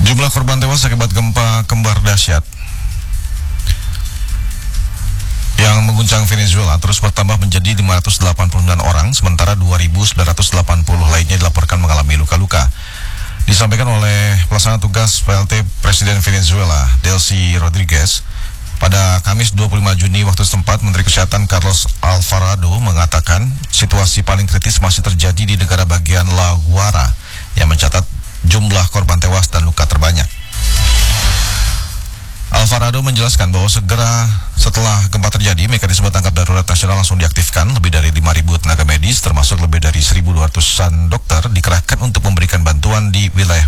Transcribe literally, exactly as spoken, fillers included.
Jumlah korban tewas akibat gempa kembar dahsyat yang mengguncang Venezuela terus bertambah menjadi lima ratus delapan puluh sembilan orang, sementara dua ribu sembilan ratus delapan puluh lainnya dilaporkan mengalami luka-luka. Disampaikan oleh pelaksana tugas P L T Presiden Venezuela, Delcy Rodriguez, pada Kamis dua puluh lima Juni waktu setempat. Menteri Kesehatan Carlos Alvarado mengatakan situasi paling kritis masih terjadi di negara bagian La Guara yang mencatat jumlah korban tewas dan luka terbanyak. Alvarado menjelaskan bahwa segera setelah gempa terjadi, mekanisme tanggap darurat nasional langsung diaktifkan. Lebih dari lima ribu tenaga medis, termasuk lebih dari seribu dua ratusan dokter, dikerahkan untuk memberikan bantuan di wilayah